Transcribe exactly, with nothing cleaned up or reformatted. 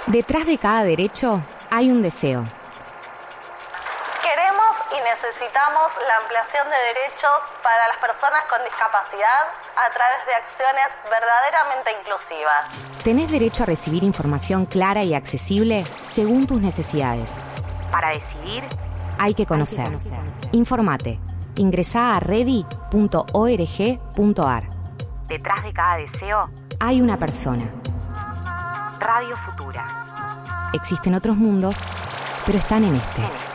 Detrás de cada derecho hay un deseo. Queremos y necesitamos la ampliación de derechos para las personas con discapacidad a través de acciones verdaderamente inclusivas. Tenés derecho a recibir información clara y accesible según tus necesidades. Para decidir, hay que conocer. Hay que conocer. Informate. Ingresá a ready punto org punto ar. Detrás de cada deseo hay una persona. Radio Futura. Existen otros mundos, pero están en este.